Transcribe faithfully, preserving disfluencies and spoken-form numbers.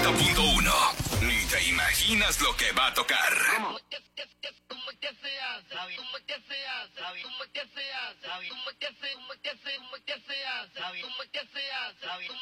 noventa punto uno. Ni te imaginas lo que va a tocar. ¿Cómo que se hace? ¿Cómo que se hace? ¿Cómo que se hace? ¿Cómo que se hace? ¿Cómo que se hace? ¿Cómo que se hace? ¿Cómo que se hace?